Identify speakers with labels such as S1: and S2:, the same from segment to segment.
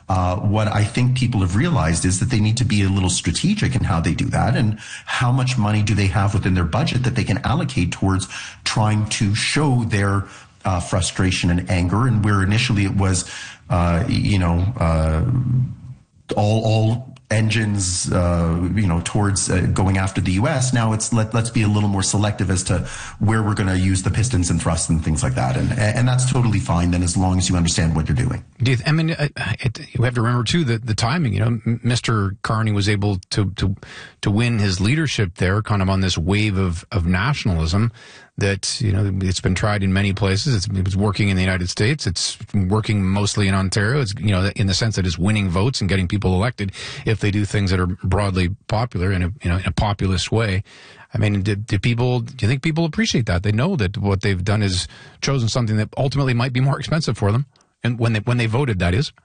S1: What I think people have realized is that they need to be a little strategic in how they do that, and how much money do they have within their budget that they can allocate towards trying to show their frustration and anger. And where initially it was, all engines, towards going after the U.S. Now it's let's be a little more selective as to where we're going to use the pistons and thrusts and things like that, and that's totally fine then, as long as you understand what you're doing.
S2: You have to remember too the timing. Mr. Carney was able to win his leadership there, kind of on this wave of nationalism. That, it's been tried in many places. It's working in the United States. It's working mostly in Ontario. It's, in the sense that it's winning votes and getting people elected if they do things that are broadly popular in a populist way. I mean, do you think people appreciate that? They know that what they've done is chosen something that ultimately might be more expensive for them. And when they voted, that is.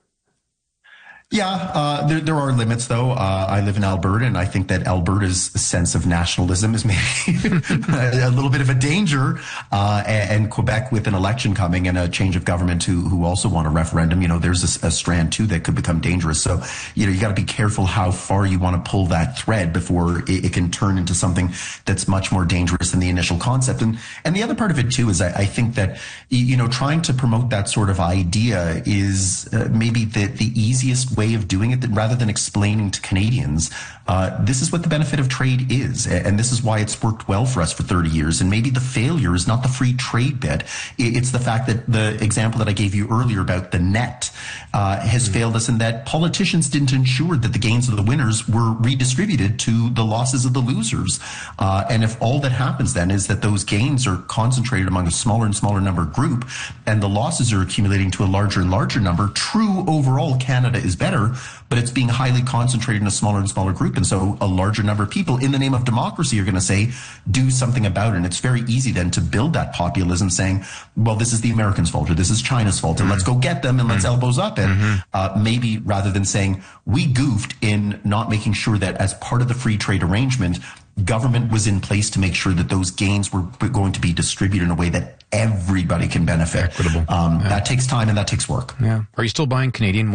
S1: Yeah, there are limits, though. I live in Alberta, and I think that Alberta's sense of nationalism is maybe a little bit of a danger. And Quebec, with an election coming and a change of government who also want a referendum, there's a strand, too, that could become dangerous. So, you got to be careful how far you want to pull that thread before it can turn into something that's much more dangerous than the initial concept. And the other part of it, too, is I think that, trying to promote that sort of idea is maybe the easiest way of doing it, rather than explaining to Canadians, this is what the benefit of trade is. And this is why it's worked well for us for 30 years. And maybe the failure is not the free trade bit. It's the fact that the example that I gave you earlier about the net has failed us, in that politicians didn't ensure that the gains of the winners were redistributed to the losses of the losers. And if all that happens then is that those gains are concentrated among a smaller and smaller number group, and the losses are accumulating to a larger and larger number, true, overall Canada is better, but it's being highly concentrated in a smaller and smaller group. And so a larger number of people, in the name of democracy, are going to say, do something about it. And it's very easy then to build that populism, saying, well, this is the Americans' fault, or this is China's fault, and let's go get them and let's elbows up. And maybe rather than saying, we goofed in not making sure that as part of the free trade arrangement, government was in place to make sure that those gains were going to be distributed in a way that everybody can benefit.
S2: Equitable.
S1: That takes time and that takes work.
S2: Yeah. Are you still buying Canadian?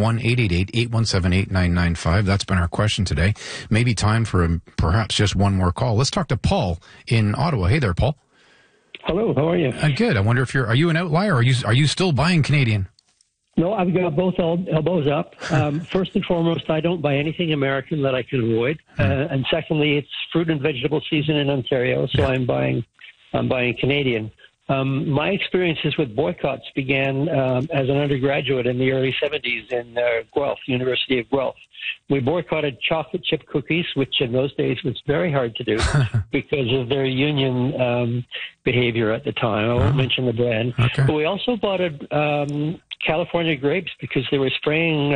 S2: 1-888-817-8995. That's been our question today. Maybe time for perhaps just one more call. Let's talk to Paul in Ottawa. Hey there, Paul.
S3: Hello. How are you?
S2: Good. I wonder if are you an outlier? Or are you still buying Canadian?
S3: No, I've got both elbows up. First and foremost, I don't buy anything American that I can avoid. And secondly, it's fruit and vegetable season in Ontario, so I'm buying Canadian. My experiences with boycotts began as an undergraduate in the early 70s in Guelph, University of Guelph. We boycotted chocolate chip cookies, which in those days was very hard to do because of their union behavior at the time. I won't mention the brand.
S2: Okay.
S3: But we also bought California grapes because they were spraying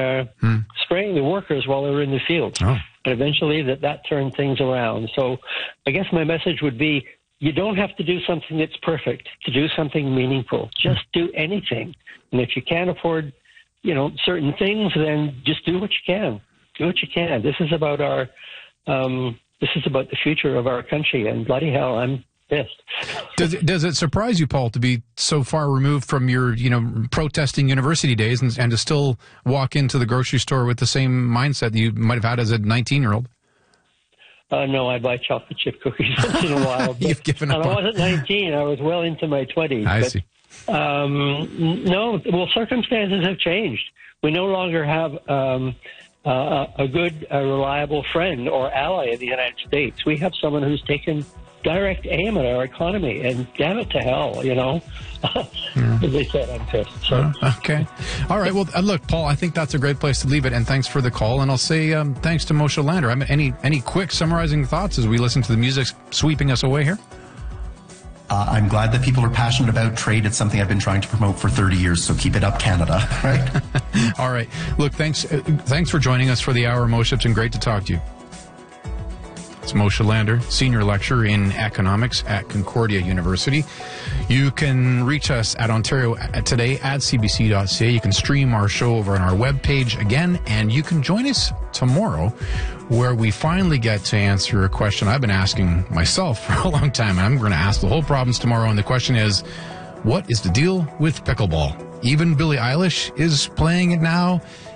S3: the workers while they were in the fields.
S2: Oh.
S3: And eventually that turned things around. So I guess my message would be, you don't have to do something that's perfect to do something meaningful. Just do anything. And if you can't afford, certain things, then just do what you can. Do what you can. This is about this is about the future of our country, and bloody hell, I'm pissed.
S2: Does it surprise you, Paul, to be so far removed from your, protesting university days and to still walk into the grocery store with the same mindset that you might have had as a 19-year-old?
S3: No, I buy chocolate chip cookies once in a while.
S2: You've given up.
S3: I wasn't 19. I was well into my 20s.
S2: I see.
S3: No, circumstances have changed. We no longer have a good, reliable friend or ally in the United States. We have someone who's taken direct aim at our economy, and damn it to hell, As they said, I'm pissed. So.
S2: Okay. All right. Well, look, Paul, I think that's a great place to leave it, and thanks for the call. And I'll say thanks to Moshe Lander. Any quick summarizing thoughts as we listen to the music sweeping us away here?
S1: I'm glad that people are passionate about trade. It's something I've been trying to promote for 30 years, so keep it up, Canada. Right?
S2: All right. Look, thanks for joining us for the hour, Moshe. It's been great to talk to you. It's Moshe Lander, Senior Lecturer in Economics at Concordia University. You can reach us at Ontario Today at cbc.ca. You can stream our show over on our webpage again, and you can join us tomorrow where we finally get to answer a question I've been asking myself for a long time. And I'm going to ask the whole province tomorrow, and the question is, what is the deal with pickleball? Even Billie Eilish is playing it now.